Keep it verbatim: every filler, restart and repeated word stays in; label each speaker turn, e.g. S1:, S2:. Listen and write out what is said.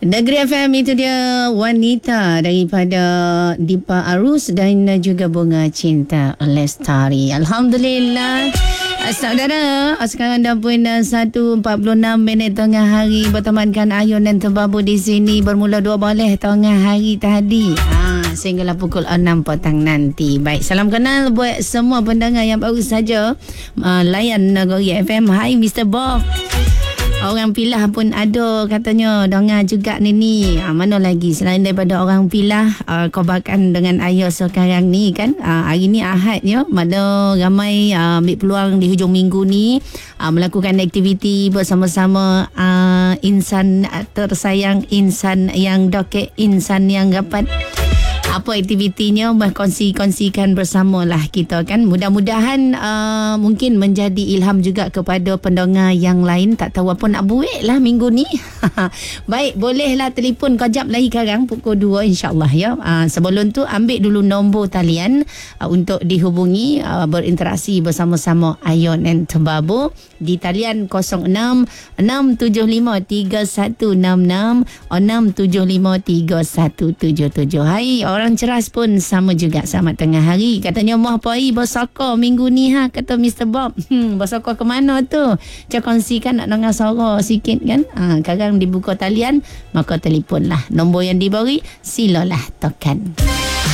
S1: Negeri F M itu dia Wanita daripada Dipa Arus dan juga Bunga Cinta Lestari. Alhamdulillah. Saudara, sekarang dah pun satu empat puluh enam minit tengah hari bertemankan Ayun dan Tebabu di sini bermula dua boleh tengah hari tadi. Ha, sehinggalah pukul enam petang nanti. Baik, salam kenal buat semua pendengar yang baru saja uh, layan Negeri F M. Hai Mister Bob. Orang Pilah pun ada katanya dengar juga ni ni. Ha, mana lagi selain daripada orang Pilah, uh, kobakan dengan ayah sekarang ni kan. Uh, hari ni Ahad ya. Mana ramai uh, ambil peluang di hujung minggu ni uh, melakukan aktiviti bersama-sama uh, insan tersayang, insan yang dokek, insan yang rapat. Apa aktivitinya berkongsi-kongsikan bersamalah kita kan. Mudah-mudahan uh, mungkin menjadi ilham juga kepada pendengar yang lain. Tak tahu apa nak buat lah minggu ni. Baik, bolehlah telefon kejap lagi sekarang pukul dua insyaAllah ya. Uh, sebelum tu ambil dulu nombor talian uh, untuk dihubungi uh, berinteraksi bersama-sama Ayun dan Tebabu di talian kosong enam enam tujuh lima tiga satu enam enam enam tujuh lima tiga satu tujuh tujuh. Hai orang Orang ceras pun sama juga. Selamat tengah hari. Katanya Moh Pai bersokor minggu ni ha, kata Mister Bob. Hmm, bersokor ke mana tu? Cak kongsikan nak dengar suara sikit kan. Ha, sekarang dibuka talian, maka telefonlah. Nombor yang diberi silalah tekan.